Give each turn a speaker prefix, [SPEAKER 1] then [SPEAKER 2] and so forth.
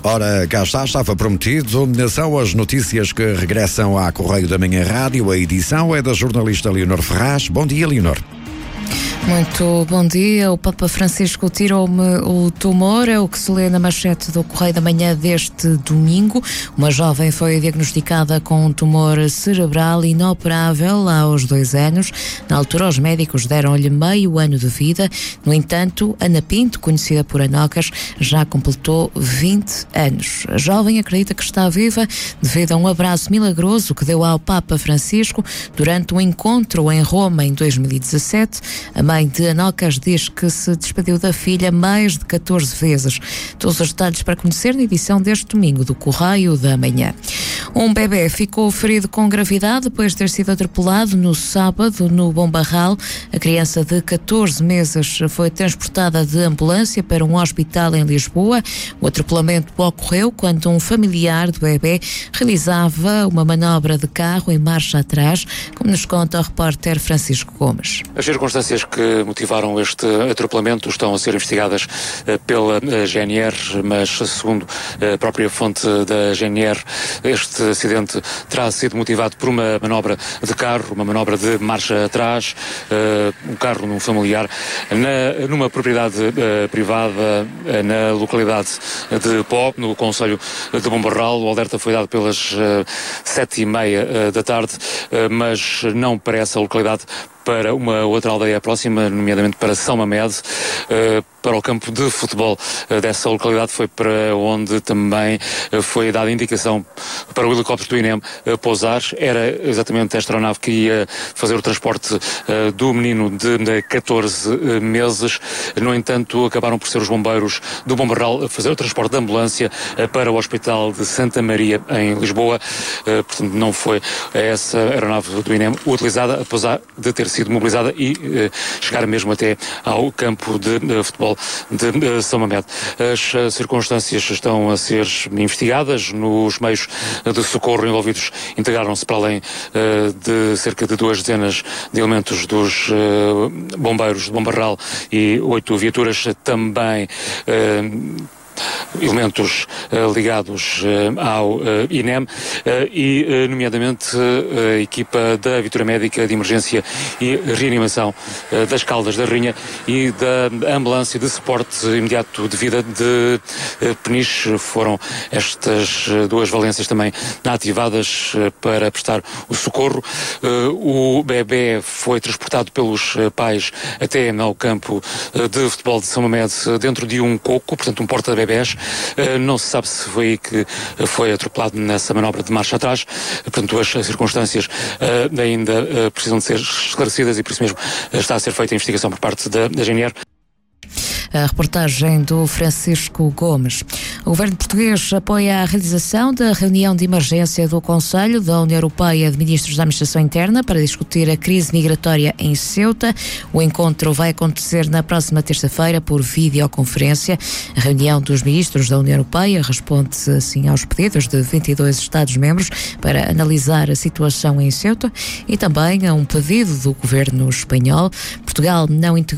[SPEAKER 1] Ora, cá está, estava prometido. São as notícias que regressam à Correio da Manhã Rádio. A edição é da jornalista Leonor Ferraz. Bom dia, Leonor.
[SPEAKER 2] Muito bom dia. O Papa Francisco tirou-me o tumor, é o que se lê na manchete do Correio da Manhã deste domingo. Uma jovem foi diagnosticada com um tumor cerebral inoperável aos 2 anos. Na altura, os médicos deram-lhe meio ano de vida. No entanto, Ana Pinto, conhecida por Anocas, já completou 20 anos. A jovem acredita que está viva devido a um abraço milagroso que deu ao Papa Francisco durante um encontro em Roma em 2017. A mãe de Anocas diz que se despediu da filha mais de 14 vezes. Todos os detalhes para conhecer na edição deste domingo do Correio da Manhã. Um bebê ficou ferido com gravidade depois de ter sido atropelado no sábado no Bom Barral. A criança de 14 meses foi transportada de ambulância para um hospital em Lisboa. O atropelamento ocorreu quando um familiar do bebê realizava uma manobra de carro em marcha atrás, como nos conta o repórter Francisco Gomes.
[SPEAKER 3] As circunstâncias que motivaram este atropelamento estão a ser investigadas pela GNR, mas segundo a própria fonte da GNR, este acidente terá sido motivado por uma manobra de carro, uma manobra de marcha atrás, um carro num familiar, numa propriedade privada na localidade de Pó, no concelho de Bom Barral. O alerta foi dado pelas 7h30 da tarde, mas não para essa localidade, para uma outra aldeia próxima, nomeadamente para São Mamede, para o campo de futebol dessa localidade. Foi para onde também foi dada indicação para o helicóptero do INEM pousar. Era exatamente esta aeronave que ia fazer o transporte do menino de 14 meses. No entanto, acabaram por ser os bombeiros do Bom Barral a fazer o transporte de ambulância para o Hospital de Santa Maria, em Lisboa. Portanto, não foi essa aeronave do INEM utilizada, apesar de ter sido mobilizada e chegar mesmo até ao campo de futebol de São Mamede. As circunstâncias estão a ser investigadas. Nos meios de socorro envolvidos integraram-se, para além de cerca de 2 dezenas de elementos dos bombeiros de Bom Barral e 8 viaturas, também elementos ligados ao INEM e, nomeadamente, a equipa da Viatura Médica de Emergência e Reanimação das Caldas da Rainha e da Ambulância de Suporte Imediato de Vida de Peniche. Foram estas 2 valências também ativadas para prestar o socorro. O bebê foi transportado pelos pais até ao campo de futebol de São Mamede dentro de um coco, portanto um porta-bebés. Não se sabe se foi aí que foi atropelado nessa manobra de marcha atrás. Portanto, as circunstâncias ainda precisam de ser esclarecidas e por isso mesmo está a ser feita a investigação por parte da GNR.
[SPEAKER 2] A reportagem do Francisco Gomes. O governo português apoia a realização da reunião de emergência do Conselho da União Europeia de Ministros da Administração Interna para discutir a crise migratória em Ceuta. O encontro vai acontecer na próxima terça-feira por videoconferência. A reunião dos ministros da União Europeia responde-se assim aos pedidos de 22 Estados-membros para analisar a situação em Ceuta e também a um pedido do governo espanhol. Portugal não integrou